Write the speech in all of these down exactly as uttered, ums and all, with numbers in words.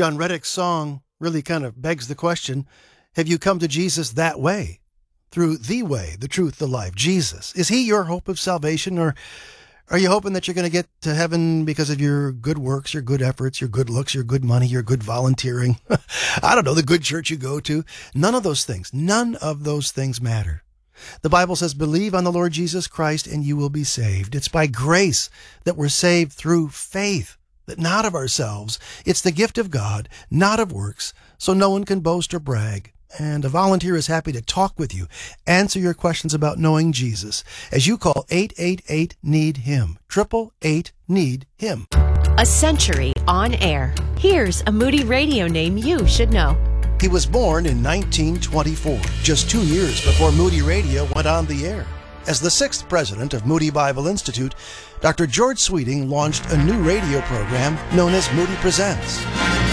John Reddick's song really kind of begs the question, have you come to Jesus that way? Through the way, the truth, the life, Jesus. Is he your hope of salvation, or are you hoping that you're going to get to heaven because of your good works, your good efforts, your good looks, your good money, your good volunteering? I don't know, the good church you go to. None of those things, none of those things matter. The Bible says, believe on the Lord Jesus Christ and you will be saved. It's by grace that we're saved through faith, that not of ourselves. It's the gift of God, not of works, so no one can boast or brag. And a volunteer is happy to talk with you, answer your questions about knowing Jesus, as you call eight eight eight, need him, eight eight eight, need him. A century on air. Here's a Moody Radio name you should know. He was born in nineteen twenty-four, just two years before Moody Radio went on the air. As the sixth president of Moody Bible Institute, Doctor George Sweeting launched a new radio program known as Moody Presents.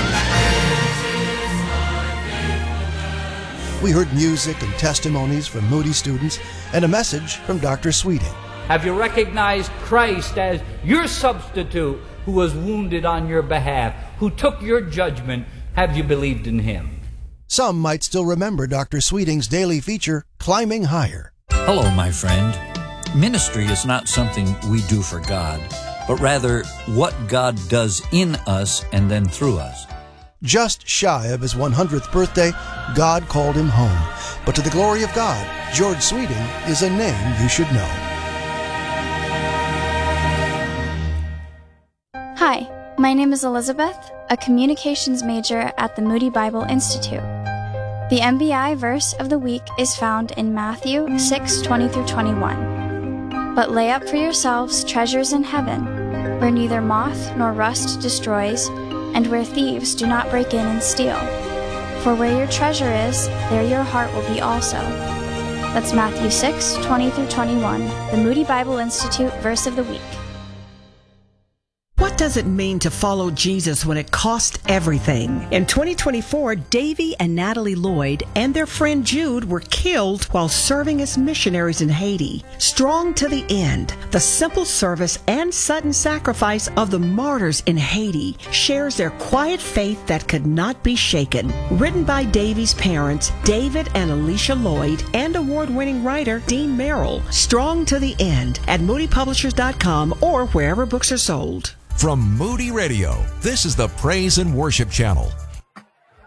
We heard music and testimonies from Moody students and a message from Doctor Sweeting. Have you recognized Christ as your substitute who was wounded on your behalf, who took your judgment? Have you believed in him? Some might still remember Doctor Sweeting's daily feature, Climbing Higher. Hello, my friend. Ministry is not something we do for God, but rather what God does in us and then through us. Just shy of his one hundredth birthday, God called him home. But to the glory of God, George Sweeting is a name you should know. Hi, my name is Elizabeth, a communications major at the Moody Bible Institute. The M B I verse of the week is found in Matthew six twenty through twenty-one. But lay up for yourselves treasures in heaven, where neither moth nor rust destroys, and where thieves do not break in and steal. For where your treasure is, there your heart will be also. That's Matthew six twenty through twenty-one, the Moody Bible Institute verse of the week. What does it mean to follow Jesus when it costs everything? In twenty twenty-four, Davy and Natalie Lloyd and their friend Jude were killed while serving as missionaries in Haiti. Strong to the end, the simple service and sudden sacrifice of the martyrs in Haiti shares their quiet faith that could not be shaken. Written by Davy's parents, David and Alicia Lloyd, and award-winning writer Dean Merrill. Strong to the end at moody publishers dot com or wherever books are sold. From Moody Radio, this is the Praise and Worship Channel.